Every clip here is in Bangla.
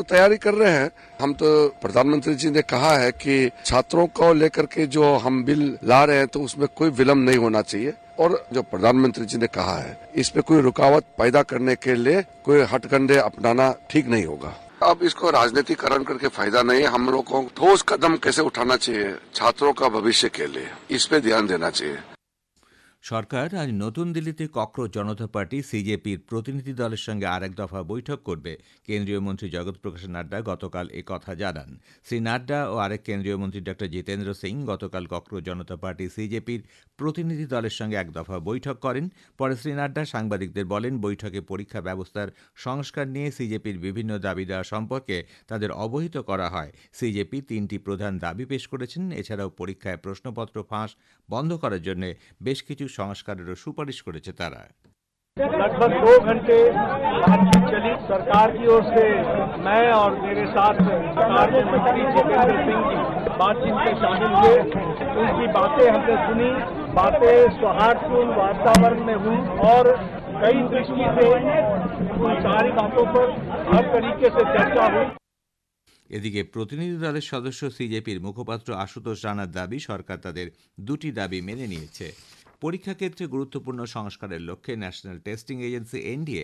तैयारी कर रहे हैं। हम तो प्रधानमंत्री जी ने कहा है कि छात्रों को लेकर के जो हम बिल ला रहे हैं तो उसमें कोई विलम्ब नहीं होना चाहिए और जो प्रधानमंत्री जी ने कहा है इस पे कोई रुकावट पैदा करने के लिए कोई हथकंडे अपनाना ठीक नहीं होगा। अब इसको राजनीतिकरण करके फायदा नहीं है। हम लोग को ठोस कदम कैसे उठाना चाहिए छात्रों का भविष्य के लिए, इस पे ध्यान देना चाहिए। সরকার আজ নতুন দিল্লিতে ককরোচ জনতা পার্টি সিজেপির প্রতিনিধি দলের সঙ্গে আরেক দফা বৈঠক করবে। কেন্দ্রীয় মন্ত্রী জগৎ প্রকাশ নাড্ডা গতকাল একথা জানান। শ্রী নাড্ডা ও আরেক কেন্দ্রীয় মন্ত্রী ডক্টর জিতেন্দ্র সিং গতকাল ককরোচ জনতা পার্টি সিজেপির প্রতিনিধি দলের সঙ্গে এক দফা বৈঠক করেন। পরে শ্রী নাড্ডা সাংবাদিকদের বলেন, বৈঠকে পরীক্ষা ব্যবস্থার সংস্কার নিয়ে সিজেপির বিভিন্ন দাবি দেওয়া সম্পর্কে তাদের অবহিত করা হয়। সিজেপি 3টি প্রধান দাবি পেশ করেছেন। এছাড়াও পরীক্ষায় প্রশ্নপত্র ফাঁস বন্ধ করার জন্য বেশ কিছু সংস্কারেরও সুপারিশ করেছে তারা। लगभग 2 घंटे बातचीत चली। सरकार की ओर से मैं और मेरे साथ सरकार के मंत्री जितेंद्र सिंह जी बातचीत में शामिल हुए। उनकी बातें हमने सुनी, बातें सौहार्दपूर्ण वातावरण में हुई और कई दृष्टि से उन सारी बातों पर हर तरीके से चर्चा हुई। এদিকে প্রতিনিধি দলের সদস্য সিজেপির মুখপাত্র আশুতোষ রানার দাবি, সরকার তাদের দুটি দাবি মেনে নিয়েছে। পরীক্ষা ক্ষেত্রে গুরুত্বপূর্ণ সংস্কারের লক্ষ্যে ন্যাশনাল টেস্টিং এজেন্সি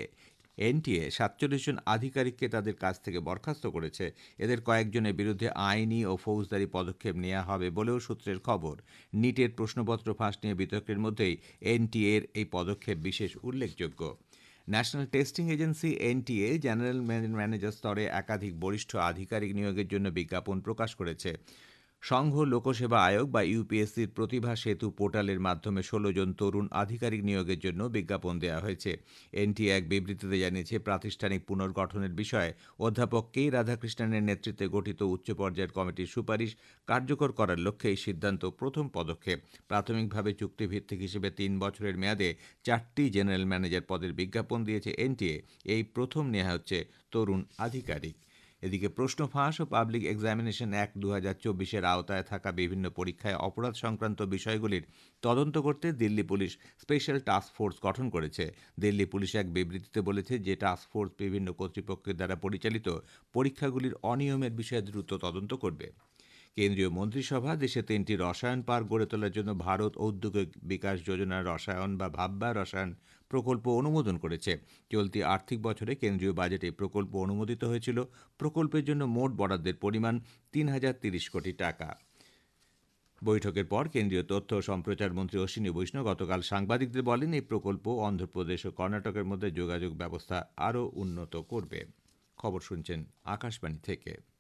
এনটিএ 47 জন আধিকারিককে তাদের কাছ থেকে বরখাস্ত করেছে। এদের কয়েকজনের বিরুদ্ধে আইনি ও ফৌজদারি পদক্ষেপ নেওয়া হবে বলেও সূত্রের খবর। নিটের প্রশ্নপত্র ফাঁস নিয়ে বিতর্কের মধ্যেই এনটিএর এই পদক্ষেপ বিশেষ উল্লেখযোগ্য। National testing agency NTA general manager স্তরে একাধিক বরিষ্ঠ আধিকারিক নিয়োগের জন্য বিজ্ঞাপন প্রকাশ করেছে। সংঘ লোকসেবা আয়োগ বা ইউপিএসসির প্রতিভা সেতু পোর্টালের মাধ্যমে 16 জন তরুণ আধিকারিক নিয়োগের জন্য বিজ্ঞাপন দেওয়া হয়েছে। এনটিএ এক বিবৃতিতে জানিয়েছে, প্রাতিষ্ঠানিক পুনর্গঠনের বিষয়ে অধ্যাপক কে রাধাকৃষ্ণনের নেতৃত্বে গঠিত উচ্চ পর্যায়ের কমিটির সুপারিশ কার্যকর করার লক্ষ্যে এই সিদ্ধান্ত প্রথম পদক্ষেপ। প্রাথমিকভাবে চুক্তিভিত্তিক হিসেবে 3 বছরের মেয়াদে 4টি জেনারেল ম্যানেজার পদের বিজ্ঞাপন দিয়েছে এনটিএ। এই প্রথম নেওয়া হচ্ছে তরুণ আধিকারিক। এদিকে প্রশ্ন ফাঁস ও পাবলিক এক্সামিনেশন অ্যাক্ট 2024-এর আওতায় থাকা বিভিন্ন পরীক্ষায় অপরাধ সংক্রান্ত বিষয়গুলির তদন্ত করতে Delhi police special task force গঠন করেছে। দিল্লি পুলিশ এক বিবৃতিতে বলেছে যে টাস্ক ফোর্স বিভিন্ন কর্তৃপক্ষের দ্বারা পরিচালিত পরীক্ষাগুলির অনিয়মের বিষয়ে দ্রুত তদন্ত করবে। কেন্দ্রীয় মন্ত্রিসভা দেশে 3টি রসায়ন পার্ক গড়ে তোলার জন্য ভারত ঔদ্যোগিক বিকাশ যোজনার রসায়ন বা ভাব্বা রসায়ন প্রকল্প অনুমোদন করেছে। চলতি আর্থিক বছরে কেন্দ্রীয় বাজেটে প্রকল্প অনুমোদিত হয়েছিল। প্রকল্পের জন্য মোট বরাদ্দের পরিমাণ 3030 কোটি টাকা। বৈঠকের পর কেন্দ্রীয় তথ্য ও সম্প্রচার মন্ত্রী অশ্বিনী বৈষ্ণব গতকাল সাংবাদিকদের বলেন, এই প্রকল্প অন্ধ্রপ্রদেশ ও কর্ণাটকের মধ্যে যোগাযোগ ব্যবস্থা আরও উন্নত করবে। খবর শুনছেন আকাশবাণী থেকে।